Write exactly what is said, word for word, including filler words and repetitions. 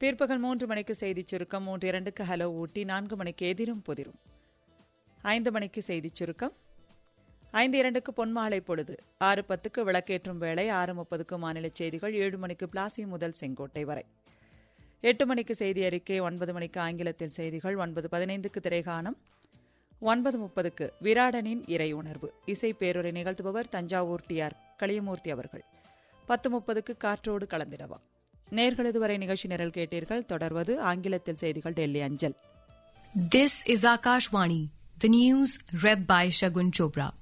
பிற்பகல் மூன்று மணிக்கு செய்திச் சுருக்கம், மூன்று இரண்டுக்கு ஹலோ ஊட்டி, நான்கு மணிக்கு எதிரும் புதிரும், ஐந்து மணிக்கு செய்திச் சுருக்கம், ஐந்து இரண்டுக்கு பொன்மாலை பொழுது, ஆறு பத்துக்கு விளக்கேற்றும் வேளை, ஆறு முப்பதுக்கு மாநில செய்திகள், ஏழு மணிக்கு பிளாசி முதல் செங்கோட்டை வரை, எட்டு மணிக்கு செய்தி அறிக்கை, ஒன்பது மணிக்கு ஆங்கிலத்தில் செய்திகள், ஒன்பது பதினைந்துக்கு திரைகானம், ஒன்பது முப்பதுக்கு விராடனின் இறை உணர்வு இசை பேருரை நிகழ்த்துபவர் தஞ்சாவூர் டி ஆர் களியமூர்த்தி அவர்கள், பத்து முப்பதுக்கு காற்றோடு கலந்திடவா. நேர்கள் இதுவரை நிகழ்ச்சி நிரல் கேட்டீர்கள். தொடர்வது ஆங்கிலத்தில் செய்திகள் டெல்லி அஞ்சல். This is Akashvani, the news read by Shagun Chopra.